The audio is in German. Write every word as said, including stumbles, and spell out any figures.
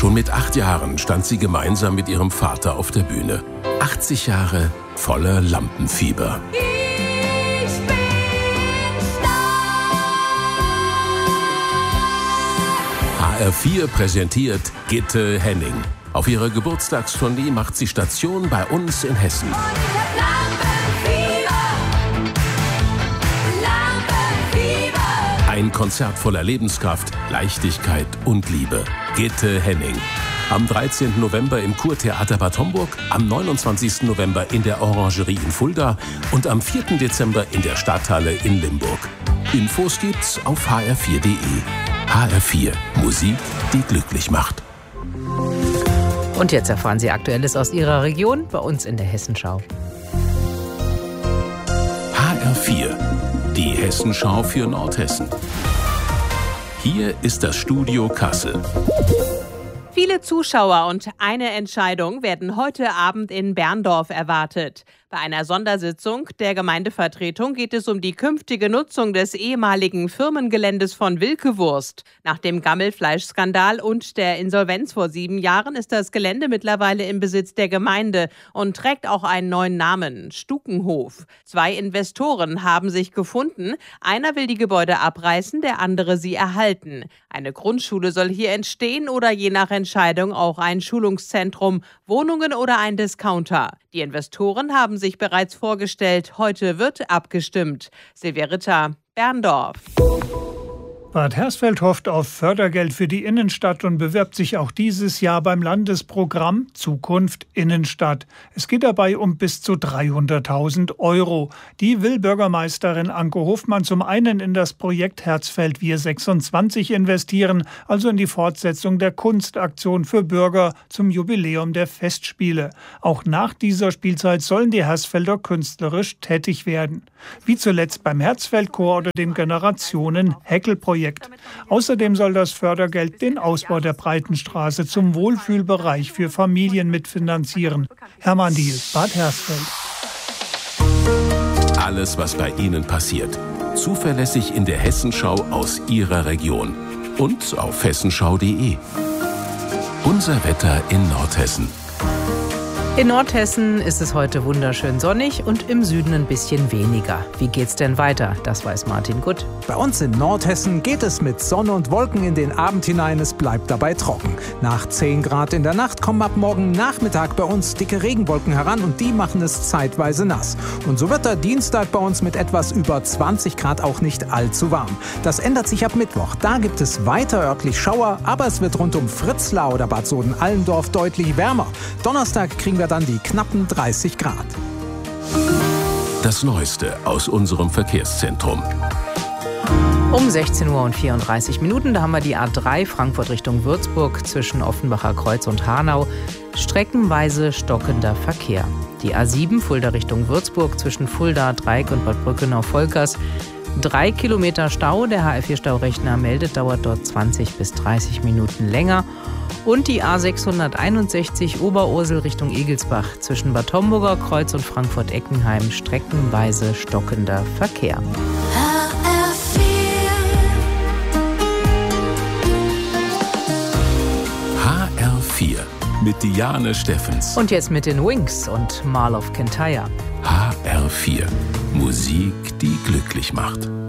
Schon mit acht Jahren stand sie gemeinsam mit ihrem Vater auf der Bühne. achtzig Jahre voller Lampenfieber. Ich bin stark. H R vier präsentiert Gitte Henning. Auf ihrer Geburtstagstournee macht sie Station bei uns in Hessen. Und ich hab Lampenfieber. Lampenfieber. Ein Konzert voller Lebenskraft, Leichtigkeit und Liebe. Gitte Henning. Am dreizehnten November im Kurtheater Bad Homburg, am neunundzwanzigsten November in der Orangerie in Fulda und am vierten Dezember in der Stadthalle in Limburg. Infos gibt's auf h r vier punkt d e. H R vier. Musik, die glücklich macht. Und jetzt erfahren Sie Aktuelles aus Ihrer Region bei uns in der Hessenschau. H R vier. Die Hessenschau für Nordhessen. Hier ist das Studio Kassel. Viele Zuschauer und eine Entscheidung werden heute Abend in Berndorf erwartet. Bei einer Sondersitzung der Gemeindevertretung geht es um die künftige Nutzung des ehemaligen Firmengeländes von Wilkewurst. Nach dem Gammelfleischskandal und der Insolvenz vor sieben Jahren ist das Gelände mittlerweile im Besitz der Gemeinde und trägt auch einen neuen Namen, Stukenhof. Zwei Investoren haben sich gefunden. Einer will die Gebäude abreißen, der andere sie erhalten. Eine Grundschule soll hier entstehen oder je nach Entscheidung auch ein Schulungszentrum, Wohnungen oder ein Discounter. Die Investoren haben sich bereits vorgestellt. Heute wird abgestimmt. Silvia Ritter, Berndorf. Bad Hersfeld hofft auf Fördergeld für die Innenstadt und bewirbt sich auch dieses Jahr beim Landesprogramm Zukunft Innenstadt. Es geht dabei um bis zu dreihunderttausend Euro. Die will Bürgermeisterin Anke Hofmann zum einen in das Projekt Hersfeld Wir sechsundzwanzig investieren, also in die Fortsetzung der Kunstaktion für Bürger zum Jubiläum der Festspiele. Auch nach dieser Spielzeit sollen die Hersfelder künstlerisch tätig werden. Wie zuletzt beim Herzfeldchor oder dem Generationen-Heckel-Projekt. Außerdem soll das Fördergeld den Ausbau der Breitenstraße zum Wohlfühlbereich für Familien mitfinanzieren. Hermann Diehl, Bad Hersfeld. Alles, was bei Ihnen passiert. Zuverlässig in der Hessenschau aus Ihrer Region. Und auf hessenschau punkt de. Unser Wetter in Nordhessen. In Nordhessen ist es heute wunderschön sonnig und im Süden ein bisschen weniger. Wie geht's denn weiter? Das weiß Martin Gutt. Bei uns in Nordhessen geht es mit Sonne und Wolken in den Abend hinein. Es bleibt dabei trocken. Nach zehn Grad in der Nacht kommen ab morgen Nachmittag bei uns dicke Regenwolken heran und die machen es zeitweise nass. Und so wird der Dienstag bei uns mit etwas über zwanzig Grad auch nicht allzu warm. Das ändert sich ab Mittwoch. Da gibt es weiter örtlich Schauer, aber es wird rund um Fritzlar oder Bad Soden-Allendorf deutlich wärmer. Donnerstag kriegen wir dann die knappen dreißig Grad. Das Neueste aus unserem Verkehrszentrum. Um sechzehn Uhr und vierunddreißig Minuten, da haben wir die A drei Frankfurt Richtung Würzburg zwischen Offenbacher Kreuz und Hanau. Streckenweise stockender Verkehr. Die A sieben Fulda Richtung Würzburg zwischen Fulda, Dreieck und Bad Brückenau-Volkers. Drei Kilometer Stau, der H R vier Staurechner meldet, dauert dort zwanzig bis dreißig Minuten länger. Und die A sechshunderteinundsechzig Oberursel Richtung Egelsbach zwischen Bad Homburger Kreuz und Frankfurt-Eckenheim streckenweise stockender Verkehr. H R vier mit Diane Steffens. Und jetzt mit den Wings und Mall of Kintyre. H R vier. Musik, die glücklich macht.